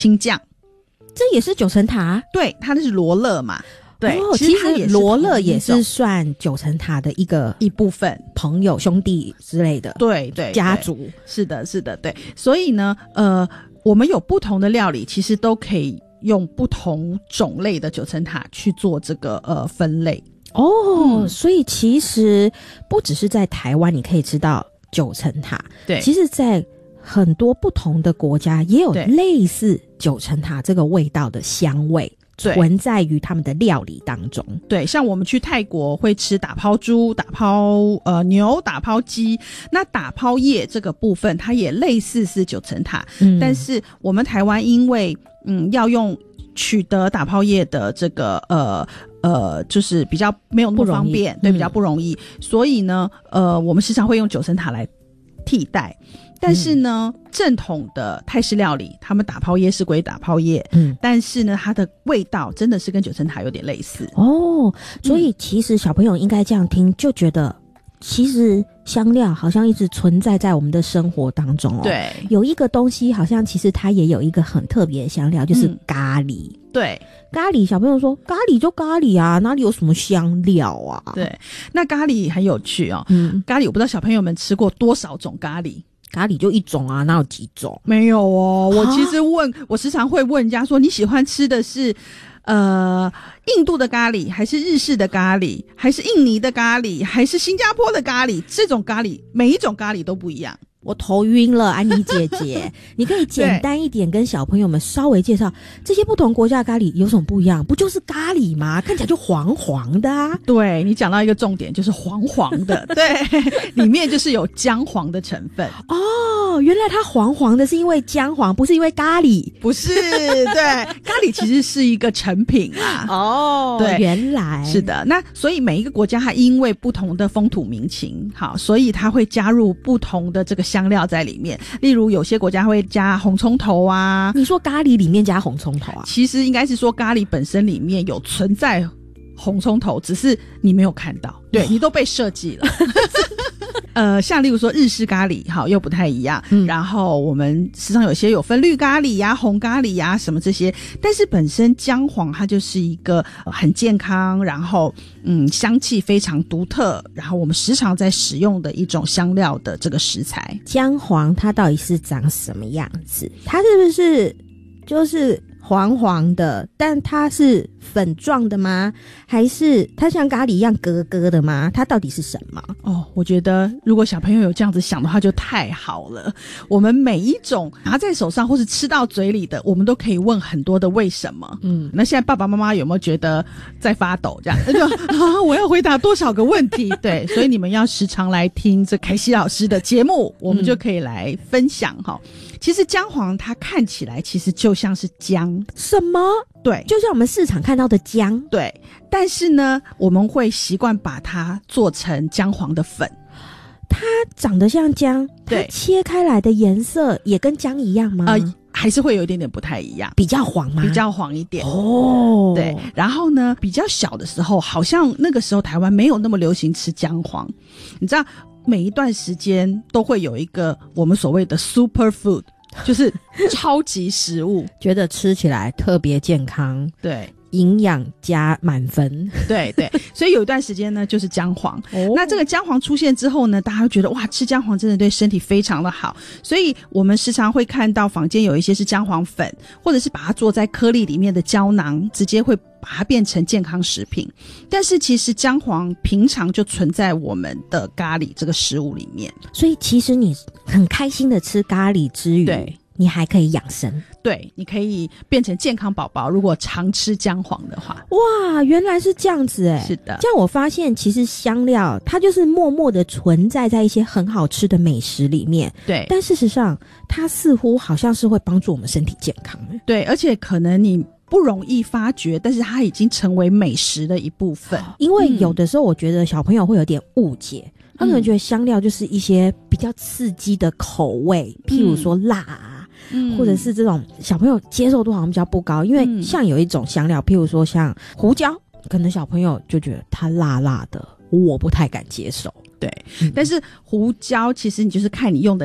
青酱， 这也是九层塔？ 对，它那是罗勒嘛。对， 其实罗勒也是算九层塔的一部分， 朋友兄弟之类的， 对对， 家族， 是的是的，对。所以呢我们有不同的料理，其实都可以用不同种类的九层塔去做这个分类所以其实不只是在台湾你可以吃到九层塔， 对， 其实在很多不同的国家也有类似九层塔这个味道的香味存在于他们的料理当中。 对，像我们去泰国会吃打抛猪、打抛牛、打抛鸡，那打抛叶这个部分它也类似是九层塔，但是我们台湾因为要用取得打抛叶的这个就是比较没有那么方便，对，比较不容易，所以呢我们时常会用九层塔来替代。但是呢正统的泰式料理他们打抛叶是归打抛叶，但是呢它的味道真的是跟九层塔有点类似所以其实小朋友应该这样听就觉得其实香料好像一直存在在我们的生活当中对， 有一个东西好像其实它也有一个很特别的香料，就是咖喱对， 咖喱小朋友说咖喱就咖喱啊，哪里有什么香料啊？ 对，那咖喱很有趣咖喱我不知道小朋友们吃过多少种咖喱？ 咖喱就一种啊，哪有几种？ 没有我其实我时常会问人家说，你喜欢吃的是印度的咖喱，还是日式的咖喱，还是印尼的咖喱，还是新加坡的咖喱？这种咖喱每一种咖喱都不一样。 我头晕了，安妮姐姐你可以简单一点跟小朋友们稍微介绍这些不同国家的咖喱有什么不一样？不就是咖喱吗？看起来就黄黄的啊。 对，你讲到一个重点，就是黄黄的对，里面就是有姜黄的成分原来它黄黄的是因为姜黄，不是因为咖喱。 不是对，咖喱其实是一个成品啦对， 原来是的。那所以每一个国家它因为不同的风土民情好，所以它会加入不同的这个香料在里面，例如有些国家会加红葱头啊。 你说咖喱里面加红葱头啊？ 其实应该是说咖喱本身里面有存在红葱头，只是你没有看到，对，你都被设计了像例如说日式咖喱好又不太一样，然后我们时常有些有分绿咖喱呀、红咖喱呀什么这些，但是本身姜黄它就是一个很健康，然后香气非常独特，然后我们时常在使用的一种香料的这个食材。 姜黄它到底是长什么样子？它是不是就是黄黄的，但它是粉状的吗？还是它像咖喱一样格格的吗？它到底是什么？ 我觉得如果小朋友有这样子想的话就太好了。我们每一种拿在手上或是吃到嘴里的，我们都可以问很多的为什么。那现在爸爸妈妈有没有觉得在发抖这样就我要回答多少个问题对，所以你们要时常来听这凯西老师的节目，我们就可以来分享其实姜黄它看起来其实就像是姜。 什么？ 对， 就像我们市场看到的姜。 对，但是呢我们会习惯把它做成姜黄的粉。 它长得像姜，它对， 切开来的颜色也跟姜一样吗？ 还是会有一点点不太一样， 比较黄吗？ 比较黄一点对。 然后呢比较小的时候，好像那个时候台湾没有那么流行吃姜黄，你知道每一段时间都会有一个我们所谓的 super food， 就是超级食物觉得吃起来特别健康， 对， 营养加满分。 对对，所以有一段时间呢就是姜黄那这个姜黄出现之后呢，大家会觉得哇，吃姜黄真的对身体非常的好，所以我们时常会看到坊间有一些是姜黄粉，或者是把它做在颗粒里面的胶囊，直接会把它变成健康食品。但是其实姜黄平常就存在我们的咖喱这个食物里面， 所以其实你很开心的吃咖喱之余， 对， 你还可以养生。 对，你可以变成健康宝宝，如果常吃姜黄的话。 哇，原来是这样子耶。 是的， 这样我发现其实香料它就是默默的存在在一些很好吃的美食里面。 对， 但事实上它似乎好像是会帮助我们身体健康。 对，而且可能你不容易发觉，但是它已经成为美食的一部分。 因为有的时候我觉得小朋友会有点误解，他可能觉得香料就是一些比较刺激的口味，譬如说辣或者是这种小朋友接受度好像比较不高。因为像有一种香料，譬如说像胡椒，可能小朋友就觉得它辣辣的，我不太敢接受。 对，但是胡椒其实你就是看你用的量，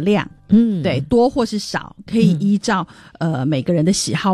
嗯， 对，多或是少可以依照每个人的喜好